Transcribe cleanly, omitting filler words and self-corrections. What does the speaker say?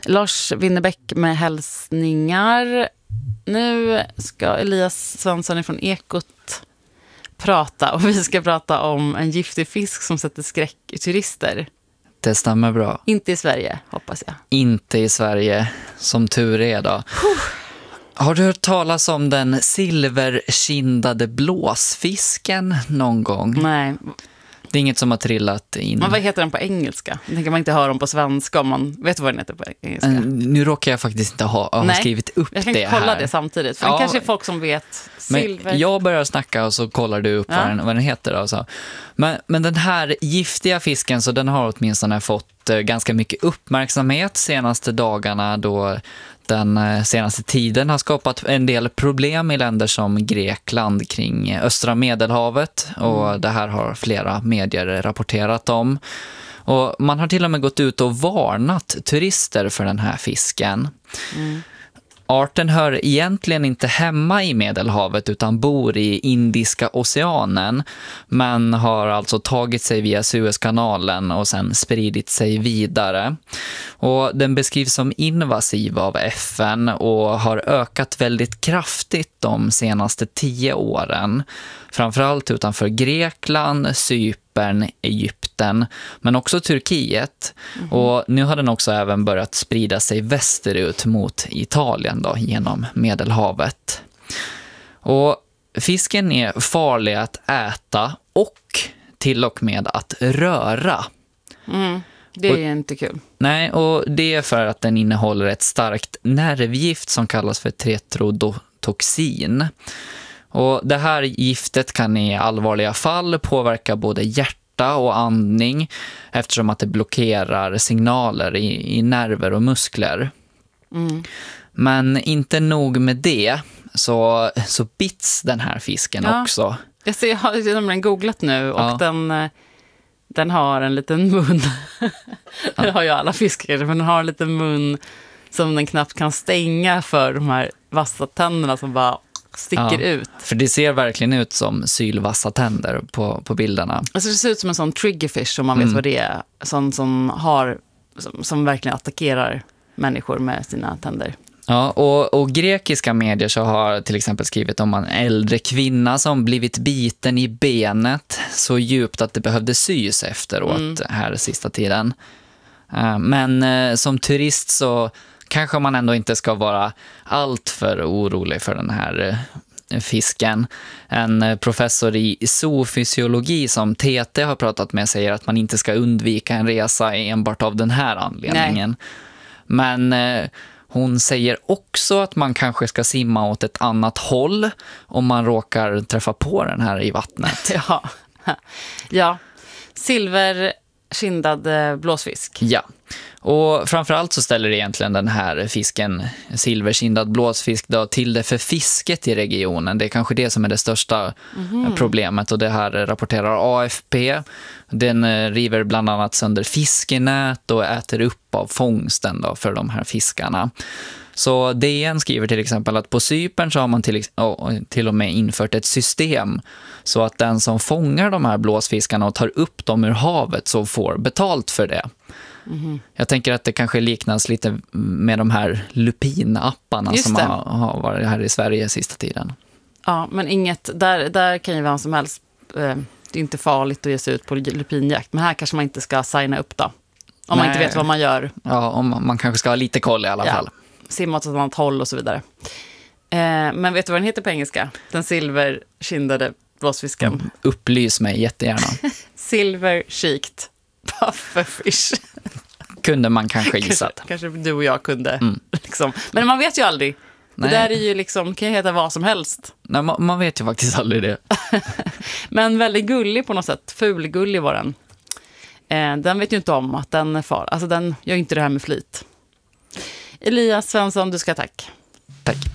Lars Winnerbäck med hälsningar. Nu ska Elias Svensson från Ekot prata, och vi ska prata om en giftig fisk som sätter skräck i turister. Det stämmer bra. Inte i Sverige, hoppas jag. Inte i Sverige, som tur är då. Har du hört talas om den silverkindade blåsfisken någon gång? Nej. Det är inget som har trillat in. Men vad heter den på engelska? Jag tänker man inte höra dem på svenska om man vet vad den heter på engelska. Nu råkar jag faktiskt inte ha skrivit upp det här. Jag kan kolla det samtidigt, för det kanske är folk som vet silver. Men jag börjar snacka och så kollar du upp vad den heter. Alltså. Men den här giftiga fisken, så den har åtminstone fått ganska mycket uppmärksamhet senaste dagarna, då den senaste tiden har skapat en del problem i länder som Grekland kring östra Medelhavet, och det här har flera medier rapporterat om. Och man har till och med gått ut och varnat turister för den här fisken. Arten hör egentligen inte hemma i Medelhavet utan bor i Indiska oceanen, men har alltså tagit sig via Suezkanalen och sen spridit sig vidare. Och den beskrivs som invasiv av FN och har ökat väldigt kraftigt de senaste 10 åren. Framförallt utanför Grekland, Cypern, Egypten, men också Turkiet. Och nu har den också även börjat sprida sig västerut mot Italien då, genom Medelhavet. Och fisken är farlig att äta och till och med att röra. Det är inte kul. Nej, och det är för att den innehåller ett starkt nervgift som kallas för tetrodotoxin. Och det här giftet kan i allvarliga fall påverka både hjärta och andning, eftersom att det blockerar signaler i nerver och muskler. Men inte nog med det, så bits den här fisken också. Jag har nämligen googlat nu, och den har en liten mun. Det har ju alla fiskar, men den har en liten mun som den knappt kan stänga för de här vassa tänderna som bara sticker ut. För det ser verkligen ut som sylvassa tänder på bilderna. Alltså det ser ut som en sån triggerfish, om man vet vad det är. Sån som verkligen attackerar människor med sina tänder. Ja, och grekiska medier så har till exempel skrivit om en äldre kvinna som blivit biten i benet så djupt att det behövde sys efteråt här sista tiden. Men som turist så kanske man ändå inte ska vara allt för orolig för den här fisken. En professor i zoofysiologi som TT har pratat med säger att man inte ska undvika en resa enbart av den här anledningen. Nej. Men hon säger också att man kanske ska simma åt ett annat håll om man råkar träffa på den här i vattnet. Ja. Silverkindad blåsfisk. Ja. Och framförallt så ställer egentligen den här fisken, silverkindad blåsfisk, då, till det för fisket i regionen. Det är kanske det som är det största problemet, och det här rapporterar AFP. Den river bland annat sönder fiskenät och äter upp av fångsten då för de här fiskarna. Så DN skriver till exempel att på Cypern så har man till och med infört ett system så att den som fångar de här blåsfiskarna och tar upp dem ur havet så får betalt för det. Jag tänker att det kanske liknas lite med de här lupinapparna som har varit här i Sverige sista tiden. Ja, men inget, där kan ju vara som helst, det är inte farligt att ge sig ut på lupinjakt, men här kanske man inte ska signa upp då. Om man inte vet vad man gör. Ja, om man kanske ska ha lite koll i alla fall. Simma åt ett annat håll och så vidare. Men vet du vad den heter på engelska? Den silverkindade blåsfisken. Upplys mig jättegärna. Silver-cheeked pufferfish. Kunde man kanske gissat. Kanske du och jag kunde. Liksom. Men man vet ju aldrig. Det där är ju liksom, kan ju heta vad som helst. Nej, man vet ju faktiskt aldrig det. Men väldigt gullig på något sätt. Fulgullig var den. Den vet ju inte om att den är far. Alltså den gör inte det här med flit. Elias Svensson, du ska tack. Tack.